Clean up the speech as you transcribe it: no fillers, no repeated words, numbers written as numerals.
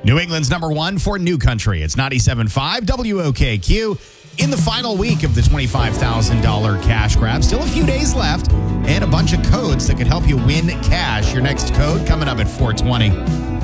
New England's number one for New Country. It's 97.5 WOKQ. In the final week of the $25,000 cash grab, still a few days left, and a bunch of codes that could help you win cash. Your next code coming up at 4:20.